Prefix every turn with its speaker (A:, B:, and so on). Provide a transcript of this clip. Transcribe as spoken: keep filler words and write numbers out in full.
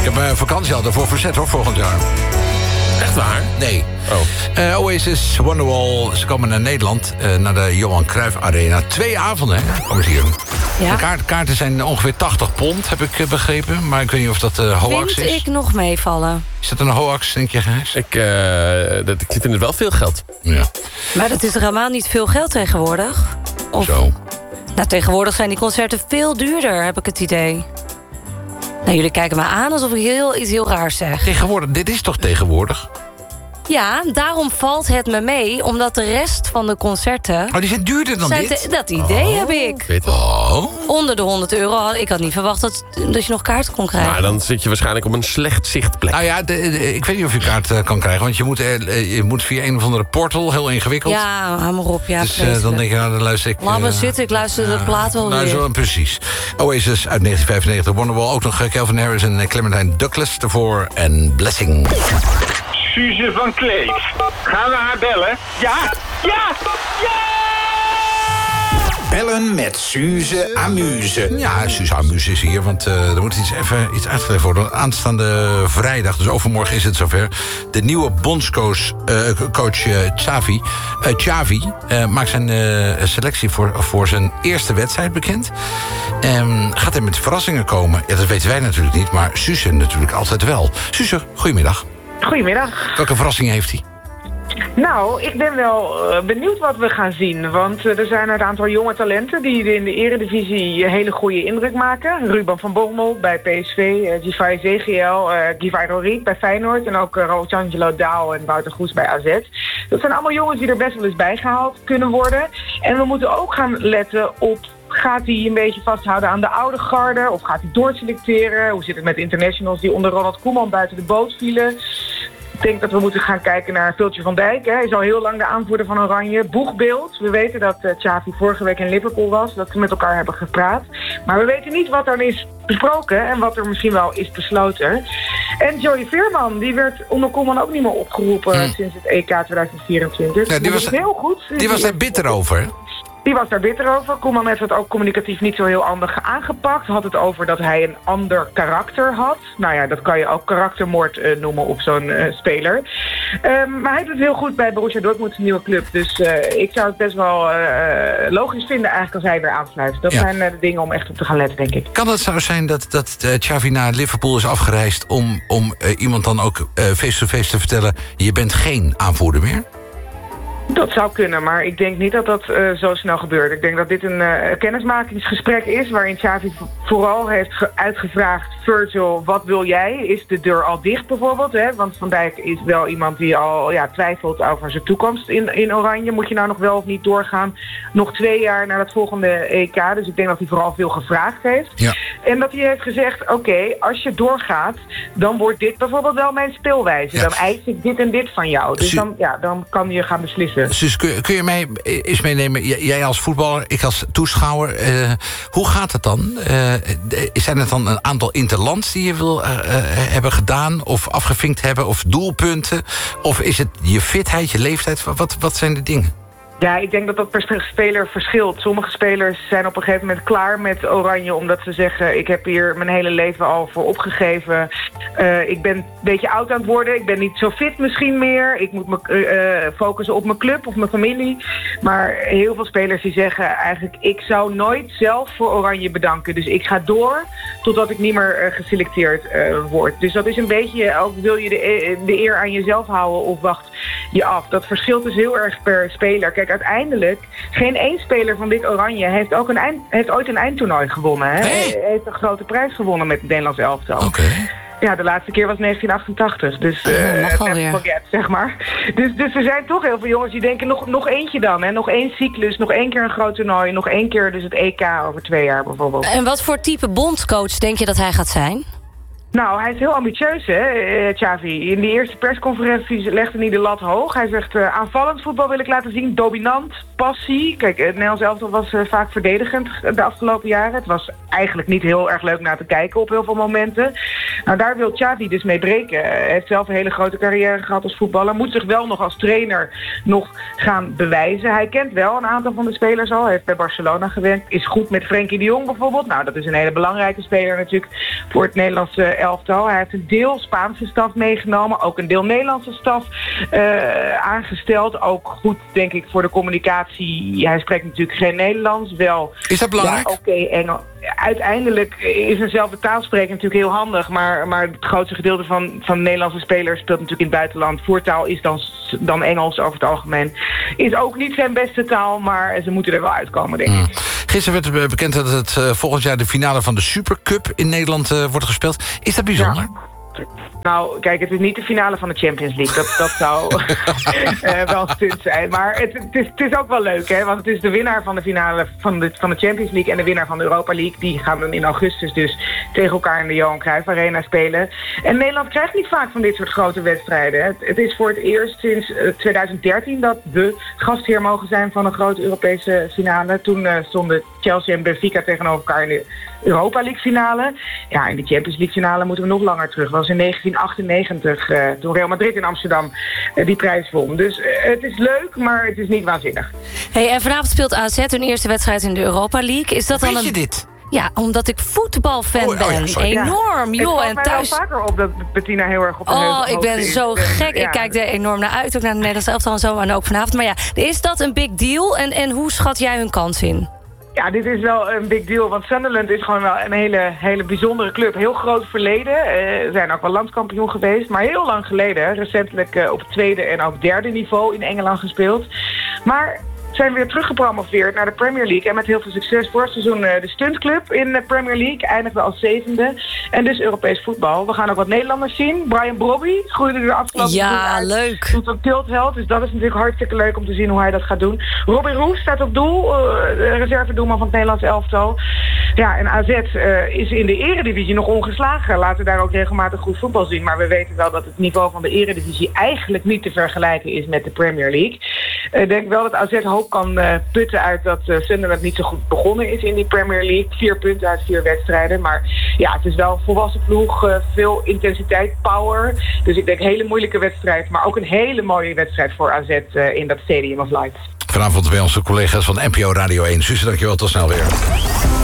A: heb mijn vakantie al ervoor verzet, hoor, volgend jaar.
B: Echt waar?
A: Nee.
B: Oh.
A: Uh, Oasis, Wonderwall, ze komen naar Nederland, uh, naar de Johan Cruijff Arena. Twee avonden, hè, komen ze hier.
C: Ja.
A: De kaart, kaarten zijn ongeveer tachtig pond, heb ik uh, begrepen. Maar ik weet niet of dat uh, hoax
C: Vind
A: is.
C: ik nog meevallen.
A: Is dat een hoax, denk je, Gijs?
B: Ik, uh, dat, ik vind het wel veel geld.
A: Ja.
C: Maar dat is toch helemaal niet veel geld tegenwoordig? Of,
A: Zo.
C: Nou, tegenwoordig zijn die concerten veel duurder, heb ik het idee. Nou, jullie kijken me aan alsof ik heel, iets heel raars zeg.
A: Tegenwoordig, dit is toch tegenwoordig?
C: Ja, daarom valt het me mee, omdat de rest van de concerten...
A: Oh, die zijn duurder dan
C: zijn
A: dit?
C: te- dat idee
B: Oh,
C: heb ik.
B: weet het.
A: Oh.
C: Onder de honderd euro. Ik had niet verwacht dat, dat je nog kaarten kon krijgen.
B: Maar dan zit je waarschijnlijk op een slecht zichtplek.
A: Nou ja, de, de- ik weet niet of je kaart uh, kan krijgen. Want je moet, uh, je moet via een of andere portal, heel ingewikkeld.
C: Ja, hou maar op. Ja,
A: Dus uh, dan denk je, nou, dan luister ik...
C: Laat me
A: uh,
C: zitten, ik luister de plaat wel
A: nou,
C: weer.
A: zo, precies. Oasis uit negentien vijfennegentig, Wonderwall. Ook nog uh, Calvin Harris en uh, Clementine Douglas ervoor. En Blessing.
D: Suze van Kleef. Gaan we haar bellen? Ja! Ja! Ja!
E: Bellen met Suze Amuse.
A: Ja, Suze Amuse is hier, want uh, er moet iets, even iets uitgelegd worden. Aanstaande vrijdag, dus overmorgen is het zover. De nieuwe bondscoach uh, coach, uh, Xavi, uh, Xavi uh, maakt zijn uh, selectie voor, voor zijn eerste wedstrijd bekend. Um, gaat hij met verrassingen komen? Ja, dat weten wij natuurlijk niet, maar Suze natuurlijk altijd wel. Suze, goedemiddag.
F: Goedemiddag.
A: Welke verrassing heeft hij?
F: Nou, ik ben wel uh, benieuwd wat we gaan zien. Want uh, er zijn een aantal jonge talenten die in de eredivisie een hele goede indruk maken. Ruben van Bommel bij P S V, uh, Givay Zegiel, uh, Givay Rorik bij Feyenoord en ook uh, Rosangelo Daal en Wouter Goes bij A Z. Dat zijn allemaal jongens die er best wel eens bijgehaald kunnen worden. En we moeten ook gaan letten op... Gaat hij een beetje vasthouden aan de oude garde? Of gaat hij doorselecteren? Hoe zit het met de internationals die onder Ronald Koeman buiten de boot vielen? Ik denk dat we moeten gaan kijken naar Virgil van Dijk. Hè. Hij is al heel lang de aanvoerder van Oranje. Boegbeeld. We weten dat uh, Xavi vorige week in Liverpool was. Dat ze met elkaar hebben gepraat. Maar we weten niet wat er is besproken. En wat er misschien wel is besloten. En Joey Veerman. Die werd onder Koeman ook niet meer opgeroepen. Hmm. Sinds het E K tweeduizend vierentwintig.
A: Ja, die was,
F: dat is heel goed.
A: Die was daar bitter over, hè?
F: Die was daar bitter over. Koeman heeft het ook communicatief niet zo heel handig aangepakt. Had het over dat hij een ander karakter had. Nou ja, dat kan je ook karaktermoord uh, noemen op zo'n uh, speler. Um, maar hij doet het heel goed bij Borussia Dortmund, een nieuwe club. Dus uh, ik zou het best wel uh, logisch vinden eigenlijk als hij weer aansluit. Dat ja. zijn uh, de dingen om echt op te gaan letten, denk ik.
A: Kan het zo zijn dat, dat uh, Xavi naar Liverpool is afgereisd... om, om uh, iemand dan ook uh, face-to-face te vertellen... je bent geen aanvoerder meer?
F: Dat zou kunnen, maar ik denk niet dat dat uh, zo snel gebeurt. Ik denk dat dit een uh, kennismakingsgesprek is... waarin Xavi vooral heeft ge- uitgevraagd... Virgil, wat wil jij? Is de deur al dicht bijvoorbeeld? Hè? Want Van Dijk is wel iemand die al ja, twijfelt over zijn toekomst in, in Oranje. Moet je nou nog wel of niet doorgaan? Nog twee jaar naar het volgende E K. Dus ik denk dat hij vooral veel gevraagd heeft. Ja. En dat hij heeft gezegd... oké, okay, als je doorgaat... dan wordt dit bijvoorbeeld wel mijn speelwijze. Ja. Dan eis ik dit en dit van jou. Dus Su- dan, ja, dan kan je gaan beslissen.
A: Dus kun, kun je mij eens meenemen, jij als voetballer, ik als toeschouwer, uh, hoe gaat het dan? Uh, zijn het dan een aantal interlands die je wil uh, uh, hebben gedaan of afgevinkt hebben of doelpunten? Of is het je fitheid, je leeftijd? Wat, wat zijn de dingen?
F: Ja, ik denk dat dat per speler verschilt. Sommige spelers zijn op een gegeven moment klaar met Oranje... omdat ze zeggen, ik heb hier mijn hele leven al voor opgegeven. Uh, ik ben een beetje oud aan het worden. Ik ben niet zo fit misschien meer. Ik moet me uh, focussen op mijn club of mijn familie. Maar heel veel spelers die zeggen eigenlijk... ik zou nooit zelf voor Oranje bedanken. Dus ik ga door totdat ik niet meer uh, geselecteerd uh, word. Dus dat is een beetje, ook wil je de, de eer aan jezelf houden of wacht je af. Dat verschilt dus heel erg per speler. Kijk, uiteindelijk, geen één speler van dit Oranje heeft, ook een eind, heeft ooit een eindtoernooi gewonnen. Hè? Hey. Hij heeft een grote prijs gewonnen met het Nederlands elftal. Oké. Okay. Ja, de laatste keer was negentien achtentachtig. Dus uh,
C: uh,
F: forget, zeg maar. Dus, dus er zijn toch heel veel jongens die denken, nog, nog eentje dan. Hè? Nog één cyclus, nog één keer een groot toernooi. Nog één keer dus het E K over twee jaar bijvoorbeeld.
C: En wat voor type bondscoach denk je dat hij gaat zijn?
F: Nou, hij is heel ambitieus, hè, Xavi. In die eerste persconferentie legde hij de lat hoog. Hij zegt, uh, aanvallend voetbal wil ik laten zien, dominant, passie. Kijk, het Nederlands elftal was uh, vaak verdedigend de afgelopen jaren. Het was eigenlijk niet heel erg leuk naar te kijken op heel veel momenten. Nou, daar wil Xavi dus mee breken. Hij heeft zelf een hele grote carrière gehad als voetballer. Moet zich wel nog als trainer nog gaan bewijzen. Hij kent wel een aantal van de spelers al. Hij heeft bij Barcelona gewerkt. Is goed met Frenkie de Jong bijvoorbeeld. Nou, dat is een hele belangrijke speler natuurlijk voor het Nederlandse elftal. Hij heeft een deel Spaanse staf meegenomen, ook een deel Nederlandse staf uh, aangesteld. Ook goed, denk ik, voor de communicatie. Hij spreekt natuurlijk geen Nederlands, wel.
A: Is dat belangrijk?
F: Ja, oké, okay, Engels. Uiteindelijk is eenzelfde taal spreken natuurlijk heel handig, maar, maar het grootste gedeelte van, van Nederlandse spelers speelt natuurlijk in het buitenland. Voertaal is dan, dan Engels over het algemeen. Is ook niet zijn beste taal, maar ze moeten er wel uitkomen, denk ik. Mm.
A: Gisteren werd bekend dat het uh, volgend jaar de finale van de Supercup in Nederland uh, wordt gespeeld. Is dat bijzonder?
F: Ja. Nou, kijk, het is niet de finale van de Champions League. Dat, dat zou uh, wel een stunt zijn. Maar het, het, is, het is ook wel leuk, hè. Want het is de winnaar van de finale van de, van de Champions League en de winnaar van de Europa League. Die gaan dan in augustus dus tegen elkaar in de Johan Cruijff Arena spelen. En Nederland krijgt niet vaak van dit soort grote wedstrijden. Het, het is voor het eerst sinds uh, twintig dertien dat we gastheer mogen zijn van een grote Europese finale. Toen uh, stonden Chelsea en Benfica tegenover elkaar in de Europa League finale. Ja, in de Champions League finale moeten we nog langer terug. Dat was in negentien achtennegentig, uh, toen Real Madrid in Amsterdam uh, die prijs won. Dus uh, het is leuk, maar het is niet waanzinnig.
C: Hey, en vanavond speelt A Z hun eerste wedstrijd in de Europa League. Is dat
A: Weet
C: dan een...
A: je dit?
C: Ja, omdat ik voetbalfan
A: oh,
C: ben.
A: Oh, ja,
C: Enorm,
F: ja.
C: joh.
F: Het
C: en
F: valt
C: thuis...
F: mij wel vaker op dat Bettina heel erg op de
C: Oh, ik ben zo
F: is.
C: gek.
F: Ja.
C: Ik kijk er enorm naar uit. Ook naar de Nederlandse elftal en zo. En ook vanavond. Maar ja, is dat een big deal? En, en hoe schat jij hun kans in?
F: Ja, dit is wel een big deal, want Sunderland is gewoon wel een hele, hele bijzondere club. Heel groot verleden. Ze uh, zijn ook wel landskampioen geweest, maar heel lang geleden. Recentelijk uh, op het tweede en ook derde niveau in Engeland gespeeld. Maar zijn weer teruggepromoveerd naar de Premier League. En met heel veel succes vorig seizoen uh, de stuntclub in de Premier League. Eindigde als zevende. En dus Europees voetbal. We gaan ook wat Nederlanders zien. Brian Brobby groeide er de afgelopen
C: Ja,
F: uit.
C: leuk.
F: Doet een tiltheld. Dus dat is natuurlijk hartstikke leuk om te zien hoe hij dat gaat doen. Robin Roef staat op doel. Uh, de reservedoelman van het Nederlands elftal. Ja, en A Z uh, is in de eredivisie nog ongeslagen. Laten daar ook regelmatig goed voetbal zien. Maar we weten wel dat het niveau van de eredivisie eigenlijk niet te vergelijken is met de Premier League. Ik uh, denk wel dat A Z hoop kan uh, putten uit dat uh, Sunderland niet zo goed begonnen is in die Premier League. Vier punten uit vier wedstrijden. Maar ja, het is wel een volwassen ploeg. Uh, veel intensiteit, power. Dus ik denk een hele moeilijke wedstrijd. Maar ook een hele mooie wedstrijd voor A Z uh, in dat Stadium of Light.
A: Vanavond bij onze collega's van N P O Radio één. Suze, dankjewel. Tot snel weer.